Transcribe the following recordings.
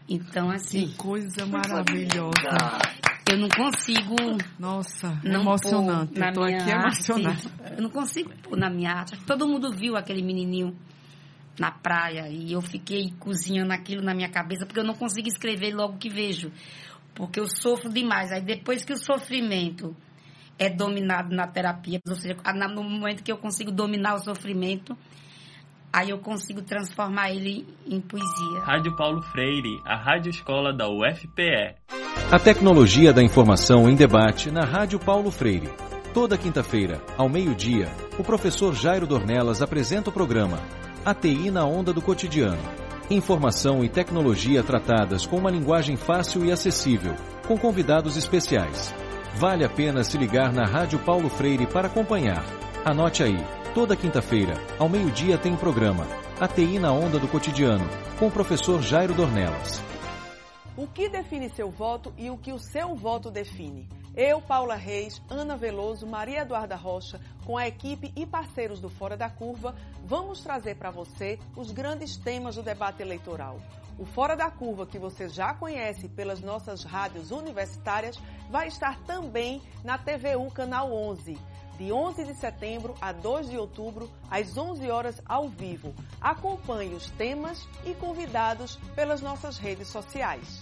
Então, assim... Que coisa maravilhosa. Eu não consigo... Nossa, emocionante. Eu tô aqui emocionada. Eu não consigo pôr na minha arte. Todo mundo viu aquele menininho na praia e eu fiquei cozinhando aquilo na minha cabeça porque eu não consigo escrever logo que vejo. Porque eu sofro demais. Aí depois que o sofrimento é dominado na terapia, ou seja, no momento que eu consigo dominar o sofrimento, aí eu consigo transformar ele em poesia. Rádio Paulo Freire, a rádio escola da UFPE. A tecnologia da informação em debate na Rádio Paulo Freire. Toda quinta-feira, ao meio-dia, o professor Jairo Dornelas apresenta o programa ATI na Onda do Cotidiano. Informação e tecnologia tratadas com uma linguagem fácil e acessível, com convidados especiais. Vale a pena se ligar na Rádio Paulo Freire para acompanhar. Anote aí, toda quinta-feira, ao meio-dia tem programa ATI na Onda do Cotidiano, com o professor Jairo Dornelas. O que define seu voto e o que o seu voto define? Eu, Paula Reis, Ana Veloso, Maria Eduarda Rocha, com a equipe e parceiros do Fora da Curva, vamos trazer para você os grandes temas do debate eleitoral. O Fora da Curva, que você já conhece pelas nossas rádios universitárias, vai estar também na TVU Canal 11, de 11 de setembro a 2 de outubro, às 11 horas ao vivo. Acompanhe os temas e convidados pelas nossas redes sociais.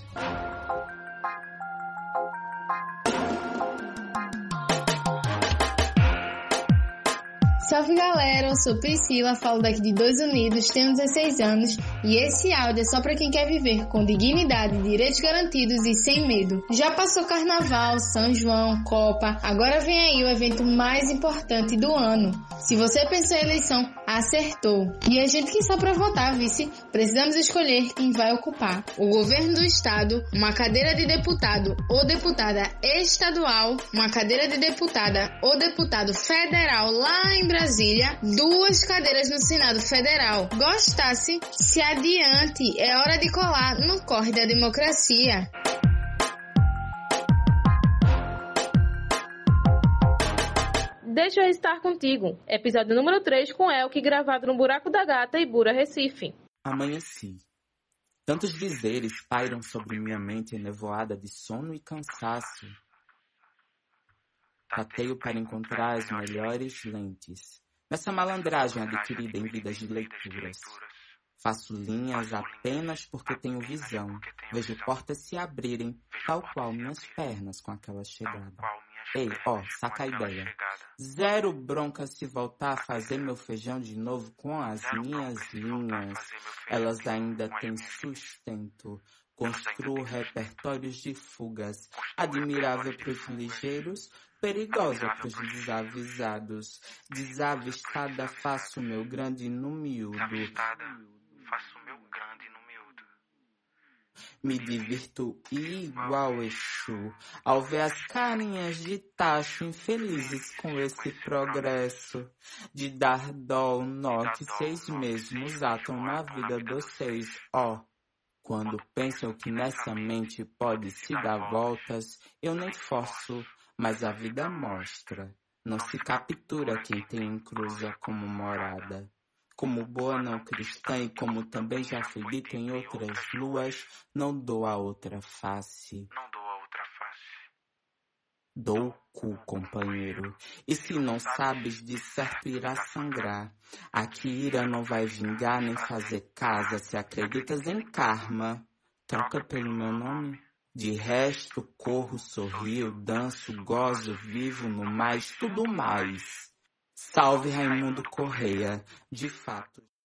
Salve galera, eu sou Priscila, falo daqui de Dois Unidos, tenho 16 anos e esse áudio é só para quem quer viver com dignidade, direitos garantidos e sem medo. Já passou Carnaval, São João, Copa, agora vem aí o evento mais importante do ano. Se você pensou em eleição, acertou. E a gente que está para votar, vice, precisamos escolher quem vai ocupar o governo do estado, uma cadeira de deputado ou deputada estadual, uma cadeira de deputada ou deputado federal lá em Brasília, 2 cadeiras no Senado Federal. Gostasse? Se adiante, é hora de colar no corre da democracia. Deixa eu estar contigo. Episódio número 3 com Elke, gravado no Buraco da Gata, Ibura, Recife. Amanheci. Tantos dizeres pairam sobre minha mente enevoada de sono e cansaço. Tateio para encontrar as melhores lentes nessa malandragem adquirida em vidas de leituras. Faço linhas apenas porque tenho visão. Vejo portas se abrirem, tal qual minhas pernas com aquela chegada. Ei, saca a ideia. Zero bronca se voltar a fazer meu feijão de novo com as minhas linhas. Elas ainda têm sustento. Construo repertórios de fugas. Admirável para os ligeiros, perigosa para os desavisados. Desavistada faço meu grande no miúdo. Me divirto igual Exu ao ver as carinhas de tacho infelizes com esse progresso de dar dó ao nó que vocês mesmos atam na vida de vocês. Quando pensam que nessa mente pode se dar voltas, eu nem forço, mas a vida mostra. Não se captura quem tem encruza como morada. Como boa não cristã e como também já fui dito em outras luas, não dou a outra face. Dou o cu, companheiro. E se não sabes, de certo irá sangrar. Aqui ira não vai vingar nem fazer casa. Se acreditas em karma, troca pelo meu nome. De resto, corro, sorrio, danço, gozo, vivo no mais, tudo mais. Salve Raimundo Correia, de fato.